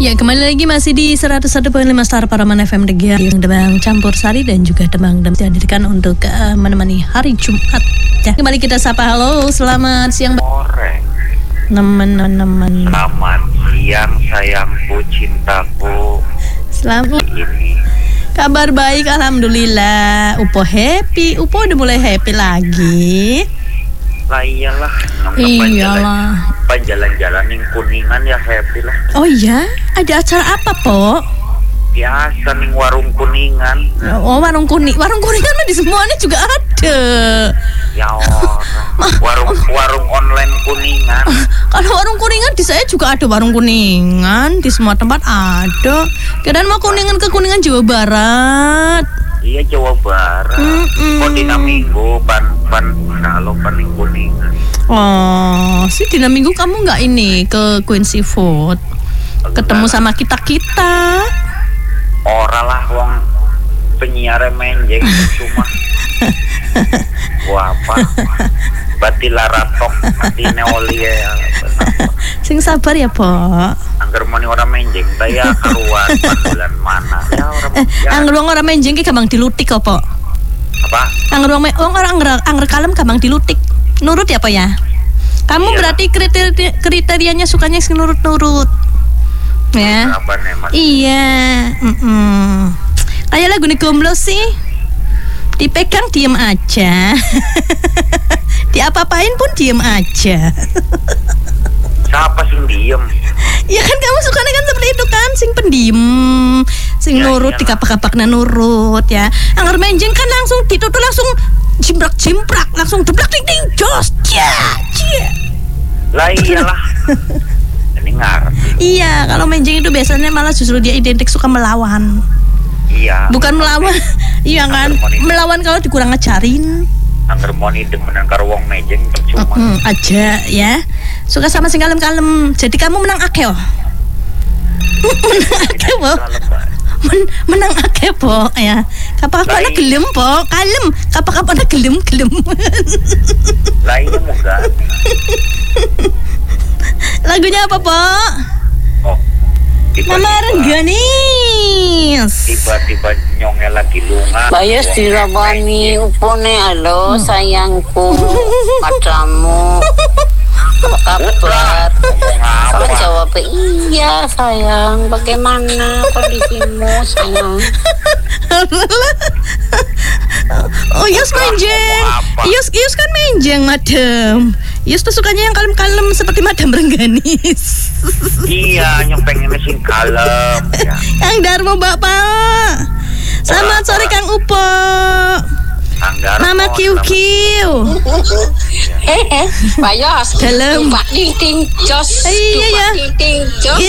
Ya, kembali lagi masih di 101.5 Star Paraman FM Degia yang Demang Campur Sari dan juga Demang dihadirkan untuk menemani hari Jumat. Ya, kembali kita sapa. Halo, selamat siang. Sore. Teman-teman. Selamat siang sayangku, cintaku. Selamat. Ini Kabar baik, alhamdulillah. Upo happy. Upo udah mulai happy lagi. lah iyalah. Iyalah. Jalan-jalan yang Kuningan ya happy lah. Oh iya, ada acara apa, Po? Biasa nih warung Kuningan. Oh, warung kuningan mah di semuanya juga ada. Ya orang. Warung online Kuningan. Kalau warung Kuningan di saya juga ada warung Kuningan, di semua tempat ada. Kirain mau Kuningan ke Kuningan Jawa Barat. Iya, Jawa Barat. Kok Dina Minggu kalau paling Kuningan. Oh, sih Dina Minggu kamu nggak ini ke Queen Seafood? Ketemu sama kita. Ora lah wong penyiar menjeng cuma. Wah apa? Batila ratok atine oli ya. Sing sabar ya, Po. Angger moni ora menjeng ta ya karuan bulan mana. Ya ora. Angger menjeng ki gampang dilutik kok, Po. Apa? Angger kalem gampang dilutik. Nurut ya, Po ya? Kamu iya. Berarti kriterianya sukanya sing nurut-nurut. Ya. Iya. Kayak lagu nih gomblo sih. Dipegang diem aja. Diapa-apain pun diem aja. Siapa sing diem? Ya kan kamu sukanya kan seperti itu kan, sing pendiam, sing ya, nurut, dikapak-kapaknya nurut ya. Angger menjeng kan langsung ditutup, langsung jimprak, langsung deblak ding jos. Lah iyalah. Ini ngerti. Iya, kalau menjeng itu biasanya malah justru dia identik suka melawan. Iya. Bukan melawan. Iya kan? Melawan kalau dikurang ngajarin. Angger moni demenan karo wong menjeng percuma. Aja ya. Suka sama sing kalem-kalem. Jadi kamu menang akeh. Menang akeh, Po. Menang akeh, Po, ya. Kapan-kapan gelem, Po. Kalem. Kapan-kapan gelem. Lah ini muga. Lagunya apa, Po? Oh. Mama Rengganis. Tiba-tiba nyongel lagi lunga. Bayas dirabani upone, halo sayangku padamu. Apa kabar? Kalau jawab iya sayang, bagaimana kondisimu sayang? Oh, Yus menjeng. Yus kan menjeng, Madam. Yus tuh sukanya yang kalem-kalem seperti Madam Rengganis. Iya, pengennya sing kalem ya. Kang Darmo, Bapak. Selamat sore Kang Upo. Mama Kiu. Bayas. Dalam. Ting jos. Iya ya.